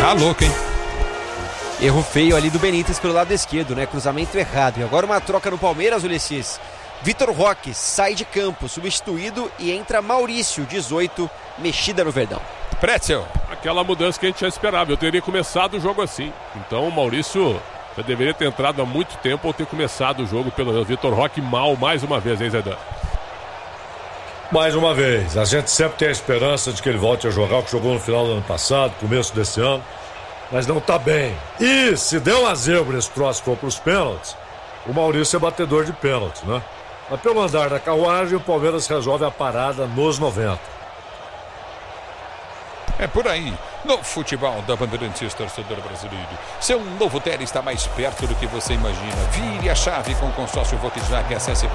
Tá louco, hein? Erro feio ali do Benítez pelo lado esquerdo, né? Cruzamento errado. E agora uma troca no Palmeiras, Ulisses. Vitor Roque sai de campo, substituído, e entra Maurício, 18, mexida no Verdão. Pretzel. Aquela mudança que a gente já esperava. Eu teria começado o jogo assim. Então o Maurício já deveria ter entrado há muito tempo ou ter começado o jogo pelo Vitor Roque mal mais uma vez, hein, Zaidan? Mais uma vez, a gente sempre tem a esperança de que ele volte a jogar o que jogou no final do ano passado, começo desse ano, mas não tá bem. E se der uma zebra esse troço for pros pênaltis, o Maurício é batedor de pênaltis, né? Mas pelo andar da carruagem, o Palmeiras resolve a parada nos 90. É por aí. No futebol da Bandeirantes, torcedor brasileiro. Seu novo Tele está mais perto do que você imagina. Vire a chave com o consórcio Volkswagen. Acesse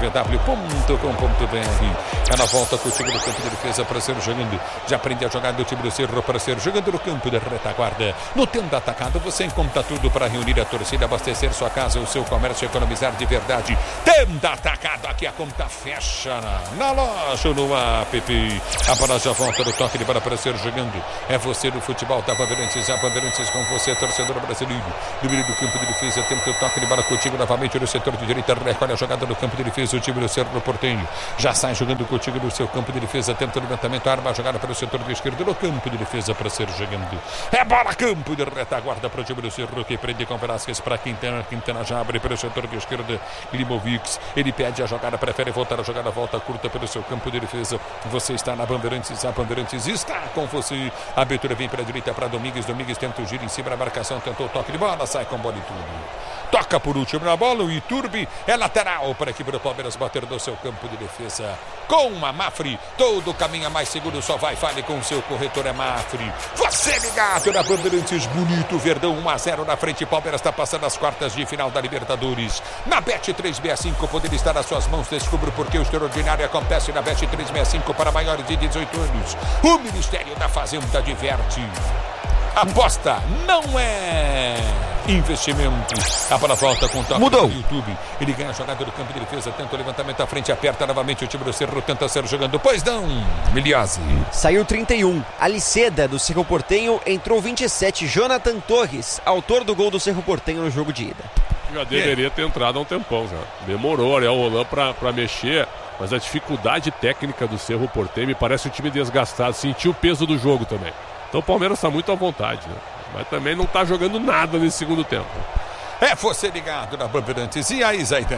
consórciovw.com.br. Ela volta com o time do campo de defesa para ser jogando. Já aprende a jogar do time do Cerro para ser jogando no campo de retaguarda. No Tenda Atacado você encontra tudo para reunir a torcida, abastecer sua casa, o seu comércio, economizar de verdade. Tenda Atacado, aqui a conta fecha na loja, no app. A bola já volta no toque de bola para ser jogando. É você do futebol da Bandeirantes, a Bandeirantes com você, torcedor brasileiro. No meio do campo de defesa, tenta o toque de bola contigo novamente no setor de direita, recolhe a jogada no campo de defesa, o time do Cerro Porteño. Já sai jogando contigo no seu campo de defesa, tenta o levantamento, arma a jogada para o setor de esquerdo, no campo de defesa para ser jogando. É bola, campo de retaguarda para o time do Cerro, que prende com Velasquez para Quintana. Quintana já abre para o setor de esquerda, Limovic. Ele pede a jogada, prefere voltar a jogada, volta curta pelo seu campo de defesa. Você está na Bandeirantes, a Bandeirantes está com você. A abertura vem para a direita para Domingues. Domingues tenta o giro em cima da marcação, tentou o toque de bola, sai com bola e tudo. Toca por último na bola, o Iturbe é lateral para a equipe do Palmeiras bater no seu campo de defesa. Com a Mafre, todo caminho mais seguro, só vai, fale com o seu corretor, é Mafre. Você ligado na Bandeirantes, bonito, Verdão 1-0 na frente, Palmeiras está passando as quartas de final da Libertadores. Na Bet365 poder estar nas suas mãos, descubra porque o extraordinário acontece na Bet365 para maiores de 18 anos. O Ministério da Fazenda diverte. Aposta não é investimento. A bola volta com o toque Mudou. do YouTube. Ele ganha a jogada do campo de defesa, tenta o levantamento à frente, aperta novamente o time do Cerro, tenta ser jogando. Pois não, Miliazzi. Saiu 31. Aliceda, do Cerro Porteño, entrou 27. Jonathan Torres, autor do gol do Cerro Porteño no jogo de ida. Já deveria ter entrado há um tempão já. Demorou, Ariel Holan pra mexer, mas a dificuldade técnica do Cerro Porteño me parece um time desgastado. Sentiu o peso do jogo também. Então o Palmeiras está muito à vontade, né? Mas também não está jogando nada nesse segundo tempo. É você ligado na Bandeirantes. E aí, Zaidan?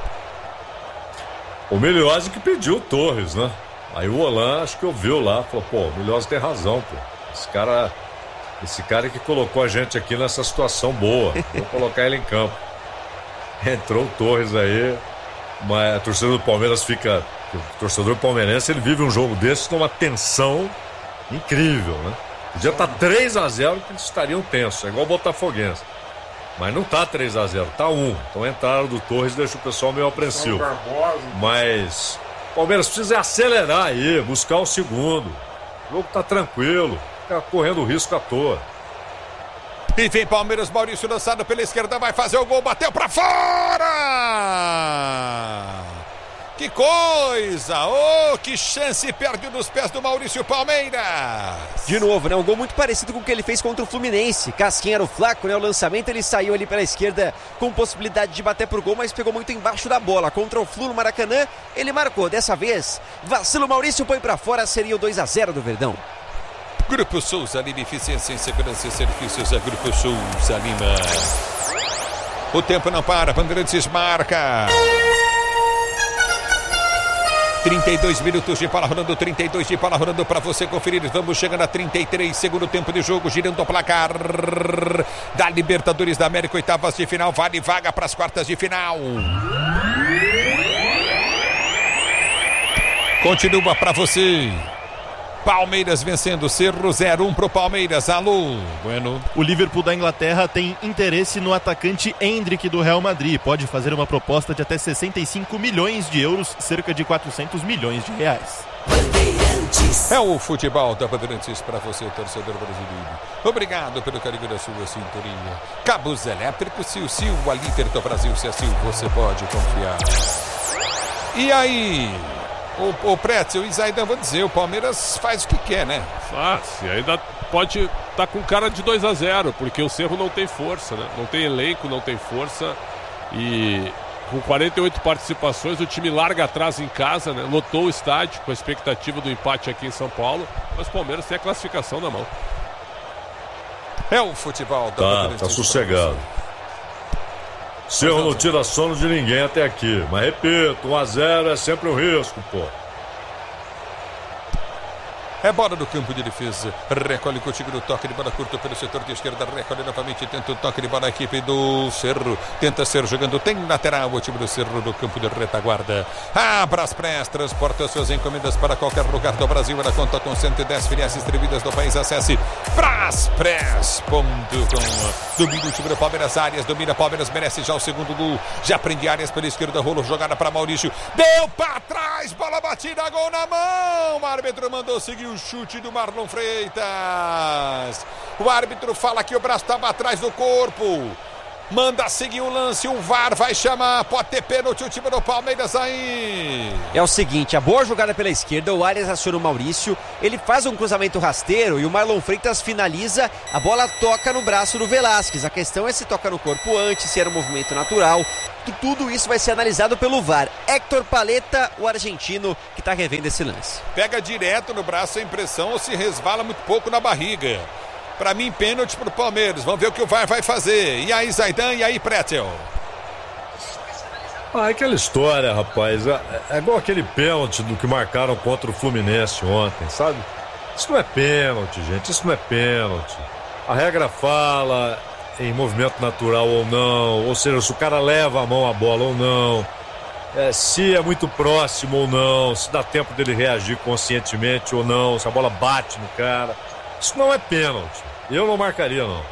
O Miliozzi que pediu o Torres, né? Aí o Holan acho que ouviu lá, falou, pô, o Miliozzi tem razão, pô. Esse cara que colocou a gente aqui nessa situação boa. Vou colocar ele em campo. Entrou o Torres aí, mas a torcida do Palmeiras fica... O torcedor palmeirense, ele vive um jogo desse numa tensão incrível, né? Podia estar 3-0 que eles estariam tensos, é igual o Botafoguense. Mas não tá 3-0, tá 1. Então a entrada do Torres deixa o pessoal meio apreensivo. Mas o Palmeiras precisa acelerar aí, buscar o segundo. O jogo tá tranquilo, fica correndo risco à toa. E vem Palmeiras, Maurício lançado pela esquerda, vai fazer o gol, bateu pra fora! Que coisa! Oh, que chance perde nos pés do Maurício Palmeiras! De novo, né? Um gol muito parecido com o que ele fez contra o Fluminense. Casquinha era o flaco, né? O lançamento, ele saiu ali pela esquerda com possibilidade de bater pro gol, mas pegou muito embaixo da bola. Contra o Flu no Maracanã, ele marcou. Dessa vez, vacilo, Maurício põe pra fora, seria o 2-0 do Verdão. Grupo Souza Lima, eficiência em segurança e serviços. É Grupo Souza Lima. O tempo não para, Bandeirantes marca. 32 minutos de bola rolando, 32 de bola rolando para você conferir. Vamos chegando a 33, segundo tempo de jogo, girando o placar da Libertadores da América, oitavas de final, vale vaga para as quartas de final. Continua para você. Palmeiras vencendo, Cerro 0-1 pro Palmeiras. Alô, Bueno. O Liverpool da Inglaterra tem interesse no atacante Endrick do Real Madrid. Pode fazer uma proposta de até 65 milhões de euros, cerca de 400 milhões de reais. É o futebol da Bandeirantes para você, torcedor brasileiro. Obrigado pelo carinho da sua sintonia. Cabos elétricos, Sil, a líder do Brasil, se assim você pode confiar. E aí? O Pretzel e Zaidan, vou dizer, o Palmeiras faz o que quer, né? Fácil, ainda pode tá com cara de 2-0, porque o Cerro não tem força, né? Não tem elenco, não tem força. E com 48 participações, o time larga atrás em casa, né? Lotou o estádio com a expectativa do empate aqui em São Paulo, mas o Palmeiras tem a classificação na mão. É o futebol da Tá sossegado. Cerro não tira sono de ninguém até aqui. Mas repito, 1-0 é sempre um risco, pô. É bola do campo de defesa. Recolhe contigo no toque de bola curto pelo setor de esquerda. Recolhe novamente. Tenta o toque de bola. A equipe do Cerro. Tenta ser jogando. Tem lateral. O time do Cerro do campo de retaguarda. A Braspress transporta suas encomendas para qualquer lugar do Brasil. Ela conta com 110 filiais distribuídas do país. Acesse braspress.com. Domina o time do Palmeiras. Arias domina. Palmeiras merece já o segundo gol. Já prende Arias pela esquerda. Rolo jogada para Maurício. Deu para trás. Bola batida. Gol na mão. O árbitro mandou seguir o chute do Marlon Freitas. O árbitro fala que o braço estava atrás do corpo. Manda seguir o lance. O VAR vai chamar. Pode ter pênalti o time do Palmeiras aí. É o seguinte, a boa jogada pela esquerda, o Arias aciona o Maurício, ele faz um cruzamento rasteiro e o Marlon Freitas finaliza, a bola toca no braço do Velasquez. A questão é se toca no corpo antes, se era um movimento natural. Tudo isso vai ser analisado pelo VAR. Héctor Paletta, o argentino, que está revendo esse lance. Pega direto no braço sem pressão ou se resvala muito pouco na barriga. Para mim, pênalti pro Palmeiras. Vamos ver o que o VAR vai fazer. E aí, Zaidan, e aí, Pretzel? É aquela história, rapaz. É igual aquele pênalti do que marcaram contra o Fluminense ontem, sabe? Isso não é pênalti, gente. Isso não é pênalti. A regra fala em movimento natural ou não. Ou seja, se o cara leva a mão à bola ou não. Se é muito próximo ou não. Se dá tempo dele reagir conscientemente ou não. Se a bola bate no cara. Isso não é pênalti. Eu não marcaria, não.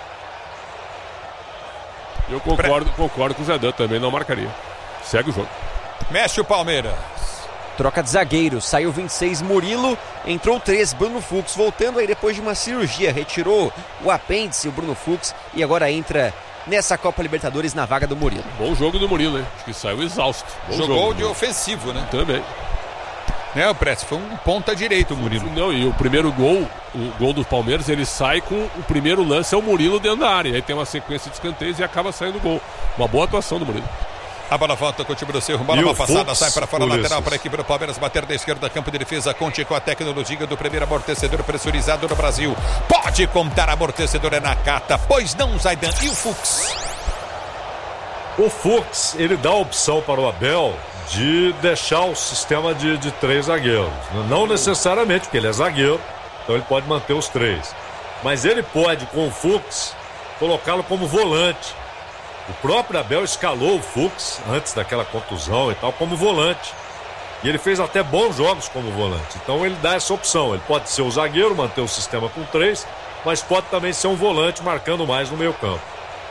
Eu concordo com o Zaidan também, não marcaria. Segue o jogo. Mexe o Palmeiras. Troca de zagueiro, saiu 26 Murilo, entrou 3 Bruno Fux, voltando aí depois de uma cirurgia, retirou o apêndice, o Bruno Fux, e agora entra nessa Copa Libertadores na vaga do Murilo. Bom jogo do Murilo, hein? Acho que saiu exausto. Jogou de ofensivo, né? Também. O Pretz foi um ponta direito o Murilo. Não, e o primeiro gol, o gol do Palmeiras, ele sai com o primeiro lance, é o Murilo dentro da área. Aí tem uma sequência de escanteios e acaba saindo o gol. Uma boa atuação do Murilo. A bola volta com o time do Cerro, bola mal passada, sai para fora, lateral para a equipe do Palmeiras, bater da esquerda, campo de defesa, conte com a tecnologia do primeiro amortecedor pressurizado no Brasil. Pode contar, amortecedor é Nakata, pois não, Zaidan. E o Fux? O Fux, ele dá a opção para o Abel de deixar o sistema de 3 zagueiros. Não necessariamente, porque ele é zagueiro, então ele pode manter os 3. Mas ele pode, com o Fux, colocá-lo como volante. O próprio Abel escalou o Fux, antes daquela contusão e tal, como volante. E ele fez até bons jogos como volante. Então ele dá essa opção. Ele pode ser o zagueiro, manter o sistema com 3, mas pode também ser um volante marcando mais no meio campo.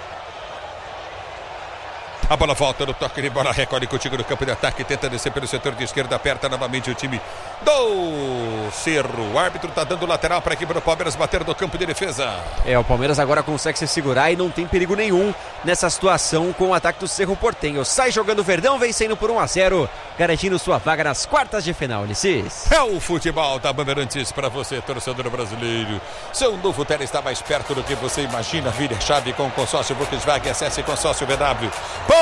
A bola volta no toque de bola, recolhe contigo no campo de ataque, tenta descer pelo setor de esquerda, aperta novamente o time do Cerro. O árbitro está dando lateral para a equipe do Palmeiras bater no campo de defesa. O Palmeiras agora consegue se segurar e não tem perigo nenhum nessa situação com o ataque do Cerro Porteño. Sai jogando o Verdão, vencendo por 1-0, garantindo sua vaga nas quartas de final, Ulisses. É o futebol da Bandeirantes para você, torcedor brasileiro. Seu novo Tele está mais perto do que você imagina. Vire a chave com o consórcio Volkswagen, acesse consórcio.com.br.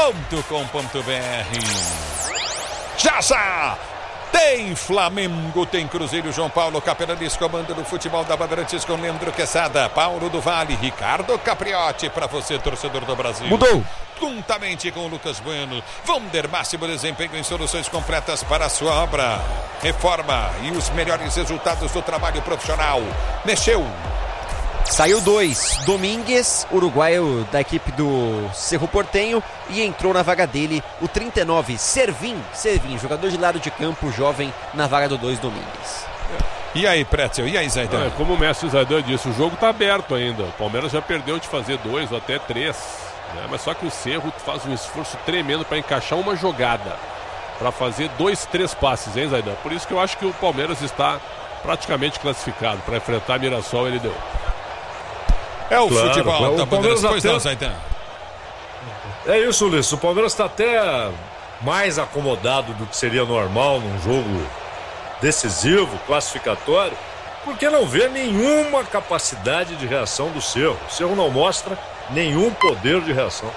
Já! Tem Flamengo, tem Cruzeiro, João Paulo Capelanes, comando do futebol da Bandeirantes com Leandro Quesada, Paulo do Vale, Ricardo Capriotti, para você, torcedor do Brasil. Mudou. Juntamente com o Lucas Bueno, Vonder máximo desempenho em soluções completas para a sua obra. Reforma e os melhores resultados do trabalho profissional. Mexeu. Saiu 2, Domingues, uruguaio da equipe do Cerro Porteño, e entrou na vaga dele o 39, Servin, jogador de lado de campo, jovem, na vaga do 2, Domingues. E aí, Pretzel, e aí, Zaidan? Como o mestre Zaidan disse, o jogo está aberto ainda. O Palmeiras já perdeu de fazer 2 ou até 3, né? Mas só que o Cerro faz um esforço tremendo para encaixar uma jogada, para fazer 2, 3 passes, hein, Zaidan? Por isso que eu acho que o Palmeiras está praticamente classificado para enfrentar Mirassol e LDU. É o futebol da Bandeirantes, pois não, Zaidan? É isso, Ulisses. O Palmeiras está até mais acomodado do que seria normal num jogo decisivo, classificatório, porque não vê nenhuma capacidade de reação do Cerro. O Cerro não mostra nenhum poder de reação.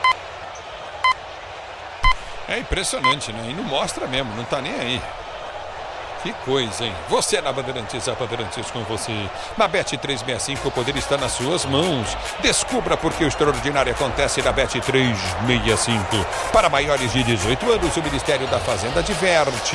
É impressionante, né? E não mostra mesmo, não tá nem aí. Que coisa, hein? Você na Bandeirantes, a Bandeirantes com você. Na Bet365 o poder está nas suas mãos. Descubra por que o extraordinário acontece na Bet365. Para maiores de 18 anos, o Ministério da Fazenda adverte.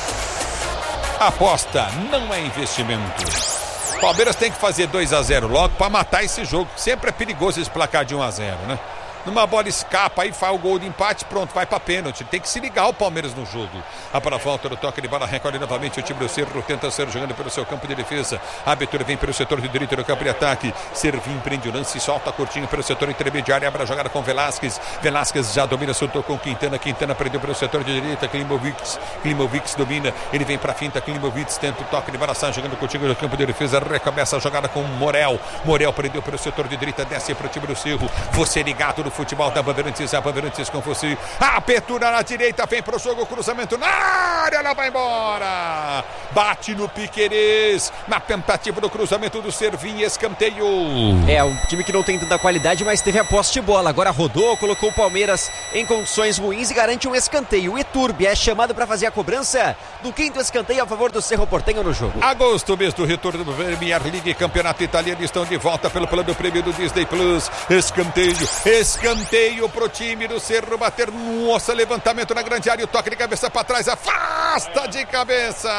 Aposta não é investimento. Palmeiras tem que fazer 2-0 logo para matar esse jogo. Sempre é perigoso esse placar de 1-0, né? Numa bola escapa, aí faz o gol de empate, pronto, vai pra pênalti. Tem que se ligar o Palmeiras no jogo. A para a volta do toque de bola, recolhe novamente o time do Cerro, tenta ser jogando pelo seu campo de defesa. A abertura vem pelo setor de direito do campo de ataque. Servim prende o lance, solta curtinho pelo setor intermediário, abre a jogada com Velasquez. Velasquez já domina, soltou com Quintana. Quintana prendeu pelo setor de direita, Klimovic domina, ele vem pra finta, Klimovic tenta o toque de bola, sai jogando contigo no campo de defesa, recomeça a jogada com Morel. Morel prendeu pelo setor de direita, desce pro time do Cerro. Você ligado no futebol da Bandeirantes, a Bandeirantes com você. A abertura na direita, vem pro jogo, cruzamento na área, ela vai embora. Bate no Piquerez, na tentativa do cruzamento do Servim, escanteio. É, um time que não tem tanta qualidade, mas teve a posse de bola. Agora rodou, colocou o Palmeiras em condições ruins e garante um escanteio. O Iturbe é chamado para fazer a cobrança do quinto escanteio a favor do Cerro Porteño no jogo. Agosto, mês do retorno do Premier League, campeonato italiano, estão de volta pelo plano prêmio do Disney Plus. Escanteio pro time do Cerro bater. Nossa, levantamento na grande área, o toque de cabeça para trás, afasta de cabeça.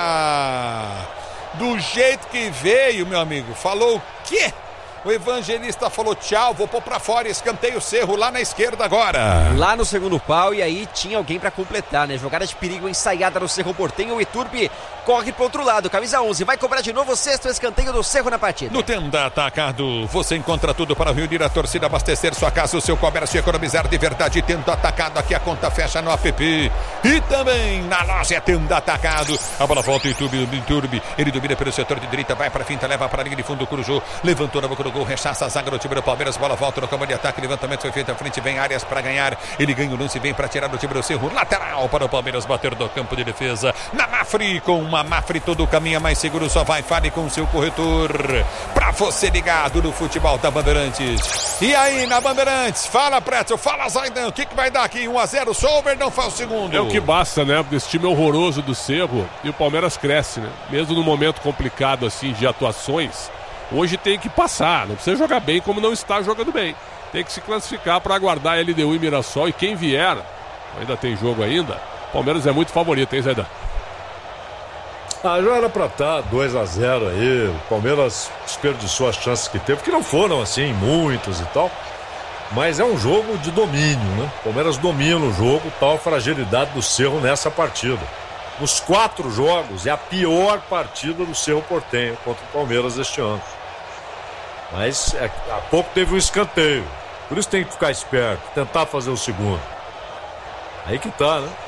Do jeito que veio, meu amigo. Falou o quê? O Evangelista falou tchau, vou pôr pra fora, escanteio Cerro lá na esquerda agora. Lá no segundo pau, e aí tinha alguém pra completar, né? Jogada de perigo ensaiada no Cerro Porteño, o Iturbe corre pro outro lado, camisa 11, vai cobrar de novo o sexto escanteio do Cerro na partida. No Tenda Atacado, você encontra tudo para reunir a torcida, abastecer sua casa, o seu comércio e economizar de verdade. Tenda Atacado, aqui a conta fecha no app. E também na loja Tenda Atacado. A bola volta, Iturbe, ele domina pelo setor de direita, vai pra finta, leva para a linha de fundo, cruzou, levantou na boca do gol, rechaça a zaga do time do Palmeiras, bola volta no campo de ataque, levantamento foi feito à frente, vem Arias para ganhar, ele ganha o lance, vem para tirar do time do Cerro, lateral para o Palmeiras bater do campo de defesa, na Mafre, com uma Mafre todo caminho mais seguro, só vai, fale com o seu corretor, pra você ligado no futebol da Bandeirantes. E aí na Bandeirantes, fala Pretzel, fala Zaidan, o que vai dar aqui? 1-0, Solver não faz o segundo. É o que basta, né? Esse time horroroso do Cerro, e o Palmeiras cresce, né? Mesmo no momento complicado assim de atuações, hoje tem que passar, não precisa jogar bem como não está jogando bem. Tem que se classificar para aguardar LDU e Mirassol, e quem vier, ainda tem jogo ainda, Palmeiras é muito favorito, hein, Zaidan? Já era pra estar 2-0 aí, o Palmeiras desperdiçou as chances que teve, que não foram assim muitas e tal, mas é um jogo de domínio, né? O Palmeiras domina o jogo, tal fragilidade do Cerro nessa partida. Nos 4 jogos, é a pior partida do Cerro Porteño contra o Palmeiras este ano. Mas há pouco teve um escanteio. Por isso tem que ficar esperto, tentar fazer o segundo. Aí que tá, né?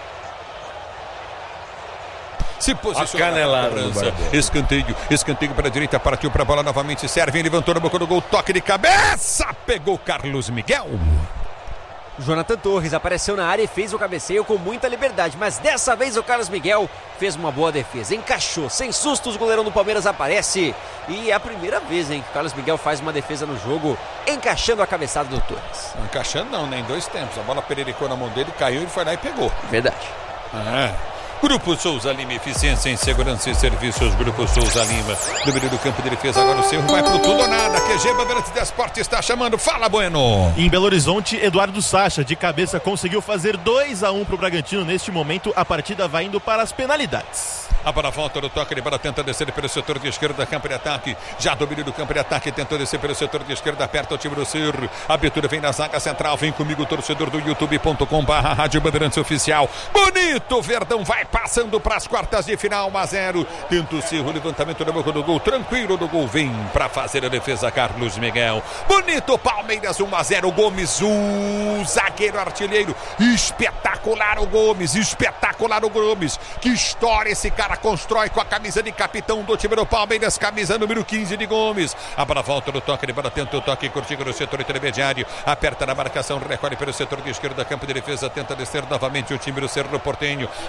Se posiciona na cobrança, escanteio para a direita, partiu para a bola novamente, serve, levantou na boca do gol, toque de cabeça, pegou Carlos Miguel. Jonathan Torres apareceu na área e fez o cabeceio com muita liberdade, mas dessa vez o Carlos Miguel fez uma boa defesa, encaixou, sem sustos, o goleirão do Palmeiras aparece, e é a primeira vez, hein, que o Carlos Miguel faz uma defesa no jogo, encaixando a cabeçada do Torres. Não, encaixando não, né, em 2 tempos, a bola perericou na mão dele, caiu, ele foi lá e pegou. Verdade. Grupo Souza Lima, eficiência em segurança e serviços. Grupo Souza Lima, número do campo de defesa. Agora o Cerro vai pro tudo ou nada. QG Bandeirantes de Esporte está chamando. Fala, Bueno. Em Belo Horizonte, Eduardo Sacha, de cabeça, conseguiu fazer 2-1 pro Bragantino. Neste momento, a partida vai indo para as penalidades. A bola volta do toque de bola, tenta descer pelo setor de esquerda, campo de ataque. Já domínio do campo de ataque, tentou descer pelo setor de esquerda, aperta o time do Cerro. A abertura vem na zaga central. Vem comigo, torcedor do youtube.com/Rádio Bandeirantes Oficial. Bonito, Verdão vai passando para as quartas de final, 1-0. Tenta o Cerro, levantamento da boca do gol, tranquilo do gol, vem para fazer a defesa Carlos Miguel. Bonito, Palmeiras 1-0, Gomes, o zagueiro artilheiro, espetacular o Gomes, que história esse cara constrói com a camisa de capitão do time do Palmeiras, camisa número 15 de Gomes. A bola volta no toque de bola, tenta o toque curtinho no setor intermediário, aperta na marcação, recolhe pelo setor de esquerda, campo de defesa, tenta descer novamente o time do Cerro Porteño. Abel vai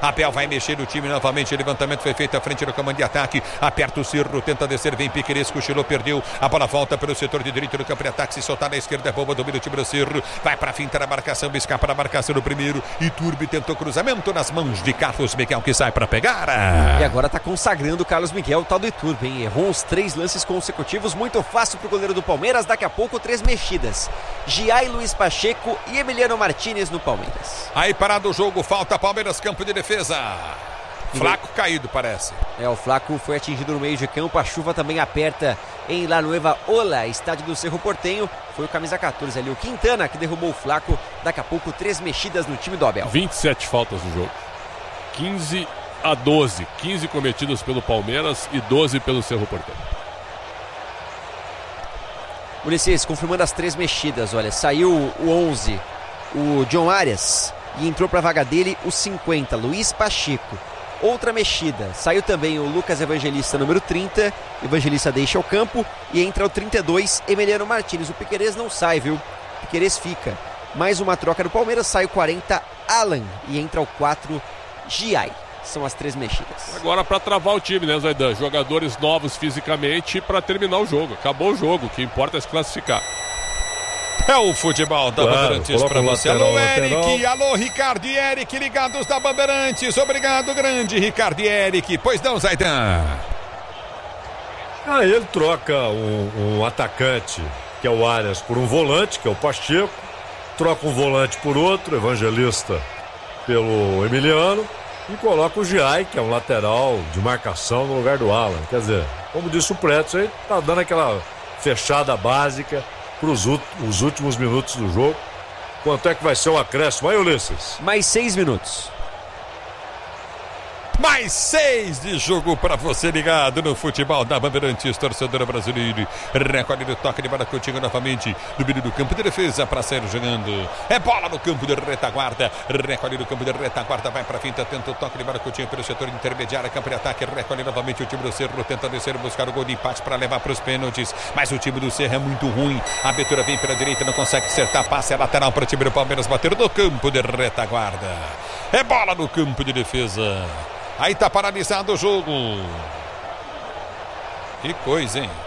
mexer o time novamente. Levantamento foi feito à frente do comando de ataque. Aperta o Cerro, tenta descer, vem Piquerez, cochilou, perdeu. A bola volta pelo setor de direito do campo de ataque. Se soltar na esquerda, é boba, domina o time do Cerro. Vai pra finta da marcação, escapa da marcação no primeiro. Iturbe tentou cruzamento nas mãos de Carlos Miguel, que sai pra pegar. E agora tá consagrando o Carlos Miguel, o tal do Iturbe, hein? Errou uns 3 lances consecutivos, muito fácil pro goleiro do Palmeiras. Daqui a pouco 3 mexidas. Giai, Luiz Pacheco e Emiliano Martínez no Palmeiras. Aí parado o jogo, falta Palmeiras, campo de defesa. Flaco caído, parece. O Flaco foi atingido no meio de campo. A chuva também aperta em La Nueva Ola, estádio do Cerro Porteño. Foi o camisa 14 ali, o Quintana, que derrubou o Flaco. Daqui a pouco 3 mexidas no time do Abel. 27 faltas no jogo. 15-12. 15 cometidas pelo Palmeiras e 12 pelo Cerro Porteño. Ulisses, confirmando as 3 mexidas, olha, saiu o 11, o John Arias, e entrou para a vaga dele o 50, Luiz Pacheco. Outra mexida, saiu também o Lucas Evangelista, número 30, Evangelista deixa o campo e entra o 32, Emiliano Martínez. O Piquerez não sai, viu? O Piquerez fica. Mais uma troca do Palmeiras, sai o 40, Alan, e entra o 4, Giai. São as 3 mexidas. Agora para travar o time, né, Zaidan? Jogadores novos fisicamente para terminar o jogo. Acabou o jogo, o que importa é se classificar. É o futebol da Bandeirantes para você. Lateral, Alô, Eric. lateral. Alô, Ricardo e Eric, ligados da Bandeirantes. Obrigado, grande Ricardo e Eric. Pois não, Zaidan? Ele troca um atacante, que é o Arias, por um volante, que é o Pacheco. Troca um volante por outro, Evangelista pelo Emiliano. E coloca o Giai, que é um lateral de marcação, no lugar do Alan. Quer dizer, como disse o Preto, aí tá dando aquela fechada básica para os últimos minutos do jogo. Quanto é que vai ser o acréscimo aí, Ulisses? Mais 6 minutos. Mais 6 de jogo para você ligado no futebol da Bandeirantes, torcedora brasileira. Recolhe o toque de bola contigo novamente no meio do campo de defesa para sair jogando. É bola no campo de retaguarda. Recolhe no campo de retaguarda, vai para a finta, tenta o toque de bola contigo pelo setor intermediário, campo de ataque. Recolhe novamente o time do Cerro, tenta descer, buscar o gol de empate para levar para os pênaltis. Mas o time do Cerro é muito ruim. A abertura vem pela direita, não consegue acertar, passe é lateral para o time do Palmeiras bater no campo de retaguarda. É bola no campo de defesa. Aí tá paralisado o jogo. Que coisa, hein?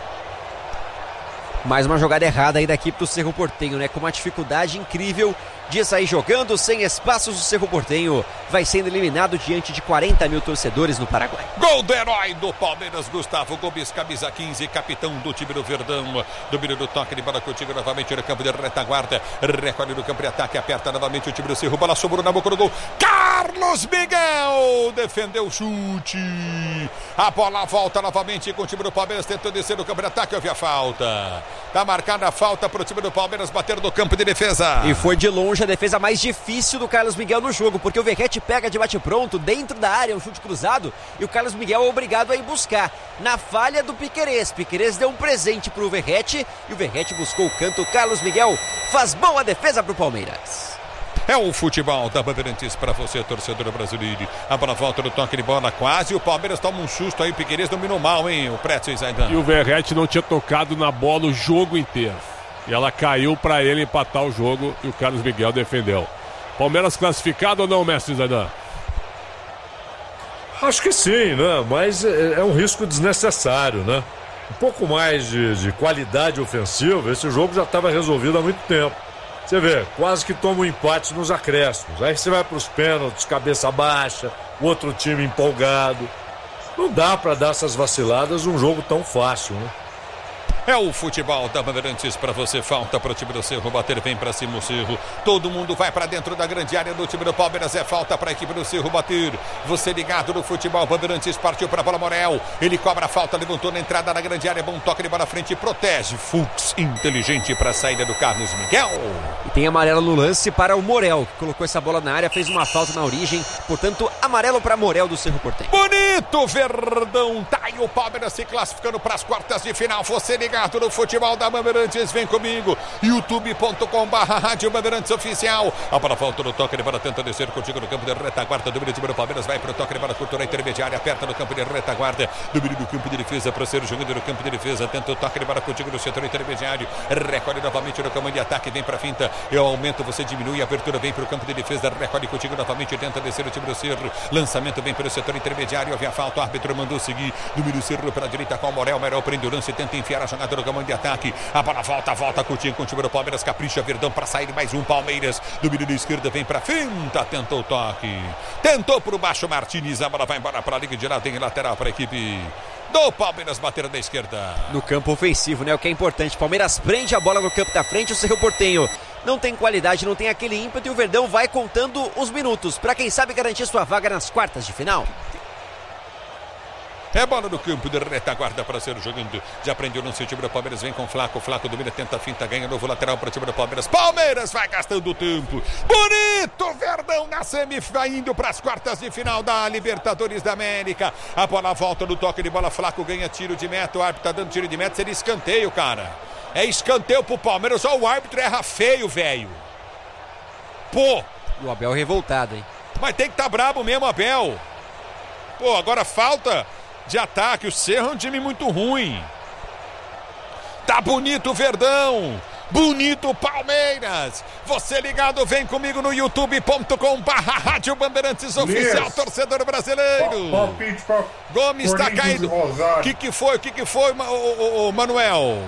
Mais uma jogada errada aí da equipe do Cerro Porteño, né? Com uma dificuldade incrível de sair jogando sem espaços. O Cerro Porteño vai sendo eliminado diante de 40 mil torcedores no Paraguai. Gol do herói do Palmeiras, Gustavo Gomes, camisa 15, capitão do time do Verdão. Domínio do toque de bola contigo novamente no campo de retaguarda. Recolhe no campo de ataque, aperta novamente o time do Cerro. Bola sobrou na boca do gol. Carlos Miguel defendeu o chute. A bola volta novamente com o time do Palmeiras, tentou descer no campo de ataque. Houve a falta. Tá marcada a falta para o time do Palmeiras bater no campo de defesa. E foi de longe a defesa mais difícil do Carlos Miguel no jogo, porque o Verratti pega de bate-pronto dentro da área, um chute cruzado, e o Carlos Miguel é obrigado a ir buscar. Na falha do Piquerez. Piquerez deu um presente para o Verratti e o Verratti buscou o canto. Carlos Miguel faz boa defesa para o Palmeiras. É o futebol da Bandeirantes para você, torcedor brasileiro. A bola volta no toque de bola quase. O Palmeiras toma um susto aí. O Piquerez dominou mal, hein? O Preto e Zaidan. E o Verratti não tinha tocado na bola o jogo inteiro. E ela caiu para ele empatar o jogo e o Carlos Miguel defendeu. Palmeiras classificado ou não, mestre Zaidan? Acho que sim, né? Mas é um risco desnecessário, né? Um pouco mais de qualidade ofensiva, esse jogo já estava resolvido há muito tempo. Você vê, quase que toma um empate nos acréscimos. Aí você vai para os pênaltis, cabeça baixa, o outro time empolgado. Não dá para dar essas vaciladas num jogo tão fácil, né? É o futebol da Bandeirantes para você. Falta para o time do Cerro bater, vem para cima o Cerro. Todo mundo vai para dentro da grande área do time do Palmeiras. É falta para a equipe do Cerro bater. Você ligado no futebol. Bandeirantes partiu para a bola. Morel. Ele cobra a falta, levantou na entrada da grande área. Bom toque de bola à frente, protege. Fux inteligente para a saída do Carlos Miguel. E tem amarelo no lance para o Morel, que colocou essa bola na área, fez uma falta na origem. Portanto, amarelo para Morel do Cerro Porteño. Bonito! Bonito Verdão. Tá aí o Palmeiras se classificando para as quartas de final. Você ligado no futebol da Bandeirantes, vem comigo. youtube.com/Rádio Bandeirantes Oficial. A bola volta no toque de bola, tenta descer contigo no campo de retaguarda. Domínio do Palmeiras, vai pro toque de bola, cultura intermediária, aperta no campo de retaguarda. Domínio do campo de defesa para ser jogando no campo de defesa. Tenta o toque de bola contigo no setor intermediário. Recolhe novamente no comando de ataque, vem pra finta. Eu aumento, você diminui, a abertura vem pro campo de defesa. Recolhe contigo novamente, tenta descer o time do Cerro. Lançamento vem pelo setor intermediário, havia falta, o árbitro mandou seguir. Domínio Cerro pela direita com o Morel prende o lance, tenta enfiar a jogada no comando de ataque. A bola volta contigo com o time do Palmeiras, capricha Verdão para sair mais um Palmeiras. Domínio da esquerda, vem pra finta, tentou o toque. Tentou pro baixo Martins, a bola vai embora pra liga de lado, tem lateral para a equipe do Palmeiras, bater da esquerda. No campo ofensivo, né? O que é importante. Palmeiras prende a bola no campo da frente. O Cerro Porteño não tem qualidade, não tem aquele ímpeto. E o Verdão vai contando os minutos para quem sabe garantir sua vaga nas quartas de final. É bola no campo de retaguarda para ser jogando. Já prendeu no time do Palmeiras, vem com Flaco. Flaco domina, tenta a finta, ganha novo lateral para o time do Palmeiras. Palmeiras vai gastando tempo. Bonito Verdão na semifinal, indo para as quartas de final da Libertadores da América. A bola volta no toque de bola. Flaco ganha tiro de meta. O árbitro tá dando tiro de meta. Seria escanteio, cara. É escanteio pro Palmeiras. Só o árbitro erra feio, velho. Pô. E o Abel revoltado, hein? Mas tem que tá brabo mesmo, Abel. Pô, agora falta de ataque. O Cerro é um time muito ruim. Tá bonito o Verdão. Bonito Palmeiras. Você ligado, vem comigo no youtube.com/Rádio Bandeirantes Oficial, torcedor brasileiro. Gomes tá caído. O que foi, o Manuel?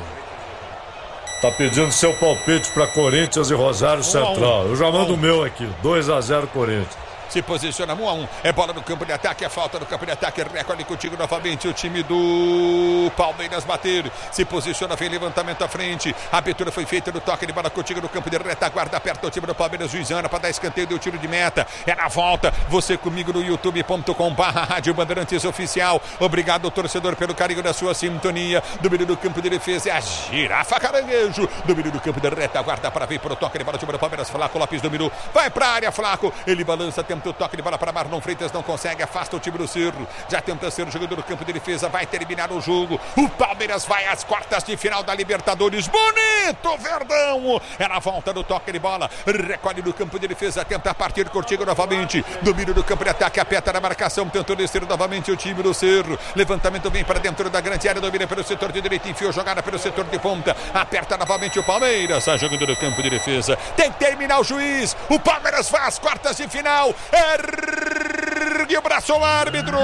Tá pedindo seu palpite para Corinthians e Rosário Central. Eu já mando o meu aqui. 2-0 Corinthians. Se posiciona 1-1, é bola no campo de ataque, é falta no campo de ataque, recolhe contigo novamente o time do Palmeiras bater, se posiciona, vem levantamento à frente, a abertura foi feita no toque de bola contigo no campo de retaguarda, aperta o time do Palmeiras, Juizana para dar escanteio, deu tiro de meta, é na volta, você comigo no youtube.com/Rádio Bandeirantes Oficial, obrigado torcedor pelo carinho da sua sintonia, domínio do campo de defesa, é a girafa caranguejo, domínio do campo de retaguarda para vir pro toque de bola, o time do Palmeiras, Flaco Lopes dominou, vai pra área, Flaco, ele balança, tenta o toque de bola para Marlon Freitas, não consegue, afasta o time do Cerro, já tenta ser o jogador do campo de defesa, vai terminar o jogo, o Palmeiras vai às quartas de final da Libertadores, bonito Verdão, é na volta do toque de bola, recolhe no campo de defesa, tenta partir contigo novamente, domínio do campo de ataque, aperta na marcação, tentou descer novamente o time do Cerro, levantamento vem para dentro da grande área, domina pelo setor de direita, enfiou jogada pelo setor de ponta, aperta novamente o Palmeiras, sai jogando no campo de defesa, tem que terminar o juiz, o Palmeiras vai às quartas de final, ergue o braço ao árbitro.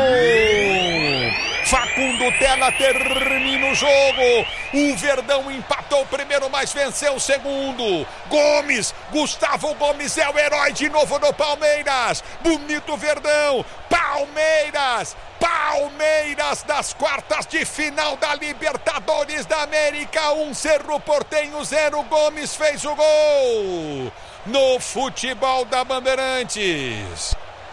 Facundo Tela termina o jogo. O Verdão empatou o primeiro, mas venceu o segundo. Gustavo Gomes é o herói de novo do Palmeiras. Bonito Verdão. Palmeiras das quartas de final da Libertadores da América. 1 Cerro Porteño 0. Gomes fez o gol. No futebol da Bandeirantes.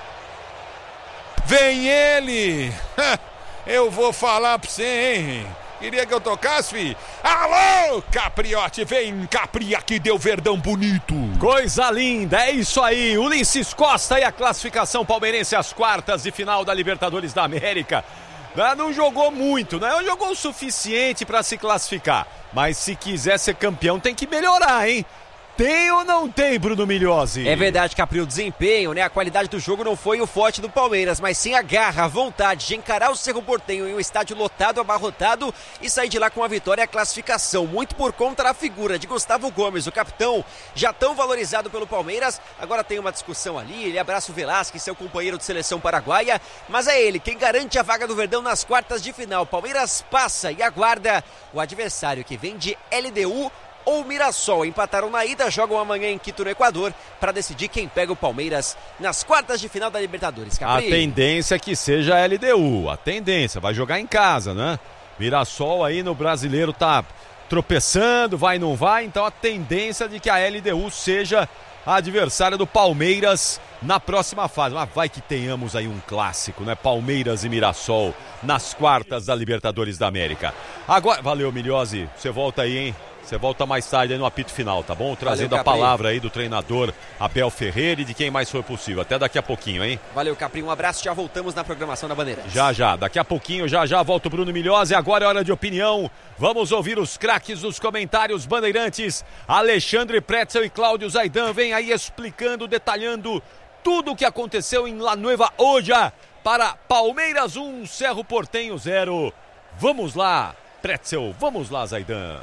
Vem ele. Eu vou falar pra você, hein? Queria que eu tocasse, fi. Alô, Capriote, vem, Capria, que deu Verdão bonito. Coisa linda, é isso aí. Ulisses Costa e a classificação palmeirense às quartas de final da Libertadores da América. Não jogou muito, não jogou o suficiente para se classificar. Mas se quiser ser campeão tem que melhorar, hein? Tem ou não tem, Bruno Migliozzi? É verdade, Capri, o desempenho, né? A qualidade do jogo não foi o forte do Palmeiras, mas sim a garra, a vontade de encarar o Cerro Porteño em um estádio lotado, abarrotado e sair de lá com a vitória e a classificação. Muito por conta da figura de Gustavo Gomes, o capitão, já tão valorizado pelo Palmeiras. Agora tem uma discussão ali, ele abraça o Velasquez, seu companheiro de seleção paraguaia, mas é ele quem garante a vaga do Verdão nas quartas de final. Palmeiras passa e aguarda o adversário que vem de LDU ou Mirassol. Empataram na ida, jogam amanhã em Quito, no Equador, para decidir quem pega o Palmeiras nas quartas de final da Libertadores. Capri. A tendência é que seja a LDU, a tendência, vai jogar em casa, né? Mirassol aí no Brasileiro tá tropeçando, vai não vai, então a tendência de que a LDU seja a adversária do Palmeiras na próxima fase. Mas vai que tenhamos aí um clássico, né? Palmeiras e Mirassol nas quartas da Libertadores da América. Agora, valeu, Migliozzi, você volta aí, hein? Você volta mais tarde aí no apito final, tá bom? Trazendo Valeu, a palavra aí do treinador Abel Ferreira e de quem mais for possível. Até daqui a pouquinho, hein? Valeu, Capri. Um abraço. Já voltamos na programação da Bandeirantes. Já. Daqui a pouquinho, já volta o Bruno Milhose. Agora é hora de opinião. Vamos ouvir os craques dos comentários Bandeirantes. Alexandre Pretzel e Cláudio Zaidan vem aí explicando, detalhando tudo o que aconteceu em La Nueva Oja para Palmeiras 1, Cerro Porteño 0. Vamos lá, Pretzel. Vamos lá, Zaidan.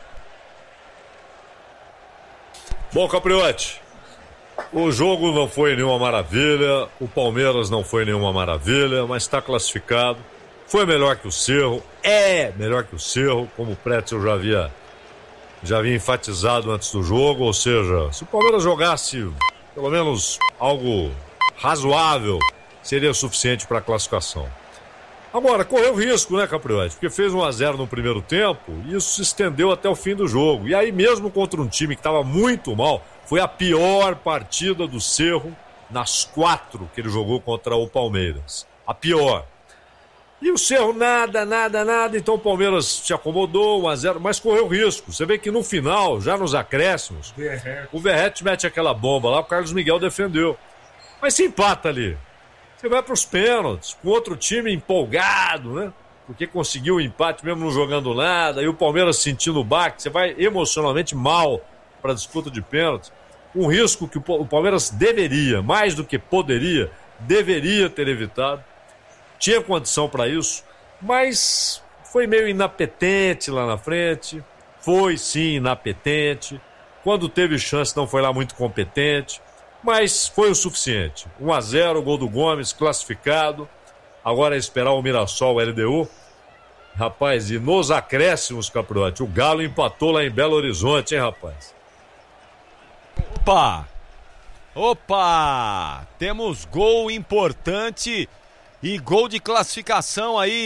Bom, Capriotti, o jogo não foi nenhuma maravilha, o Palmeiras não foi nenhuma maravilha, mas está classificado. Foi melhor que o Cerro, é melhor que o Cerro, como o Pretzel já havia enfatizado antes do jogo, ou seja, se o Palmeiras jogasse pelo menos algo razoável, seria suficiente para a classificação. Agora, correu risco, né, Capriotti? Porque fez 1-0 no primeiro tempo e isso se estendeu até o fim do jogo. E aí, mesmo contra um time que estava muito mal, foi a pior partida do Cerro nas 4 que ele jogou contra o Palmeiras. A pior. E o Cerro nada, então o Palmeiras se acomodou, 1-0, mas correu risco. Você vê que no final, já nos acréscimos, o Verratti mete aquela bomba lá, o Carlos Miguel defendeu. Mas se empata ali. Você vai para os pênaltis, com outro time empolgado, né? Porque conseguiu o empate mesmo não jogando nada, e o Palmeiras sentindo o baque, você vai emocionalmente mal para a disputa de pênaltis. Um risco que o Palmeiras deveria, mais do que poderia, deveria ter evitado. Tinha condição para isso, mas foi meio inapetente lá na frente. Foi sim inapetente. Quando teve chance não foi lá muito competente. Mas foi o suficiente. 1-0, gol do Gomes, classificado. Agora é esperar o Mirassol, o LDU. Rapaz, e nos acréscimos, Capriotti, o Galo empatou lá em Belo Horizonte, hein, rapaz? Opa! Temos gol importante e gol de classificação aí.